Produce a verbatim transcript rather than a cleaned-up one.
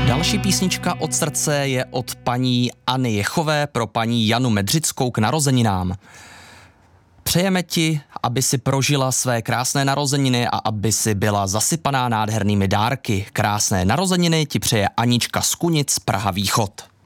Další písnička od srdce je od paní Anny Jechové pro paní Janu Medřickou k narozeninám. Přejeme ti, aby si prožila své krásné narozeniny a aby si byla zasypaná nádhernými dárky. Krásné narozeniny ti přeje Anička z Kunic, Praha Východ.